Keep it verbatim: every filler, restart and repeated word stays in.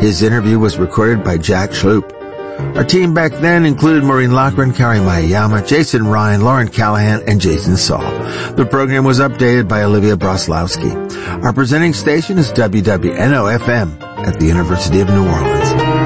His interview was recorded by Jack Schloop. Our team back then included Maureen Loughran, Kari Mayayama, Jason Ryan, Lauren Callahan, and Jason Saul. The program was updated by Olivia Broslowski. Our presenting station is W W N O F M at the University of New Orleans.